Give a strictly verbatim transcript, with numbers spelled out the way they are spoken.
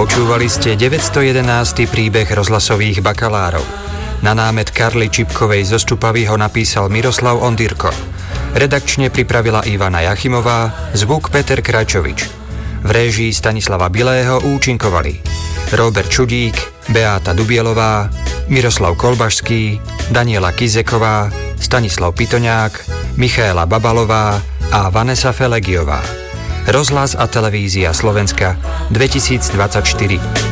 Počúvali ste deväťstojedenásty príbeh rozhlasových bakalárov. Na námet Karly Čipkovej zo Stupavy ho napísal Miroslav Ondyrko. Redakčne pripravila Ivana Jachimová, zvuk Peter Krajčovič. V réžii Stanislava Bilého účinkovali Robert Čudík, Beáta Dubielová, Miroslav Kolbašský, Daniela Kizeková, Stanislav Pitoňák, Michaela Babalová a Vanessa Felegiová. Rozhlas a televízia Slovenska dvetisícdvadsaťštyri.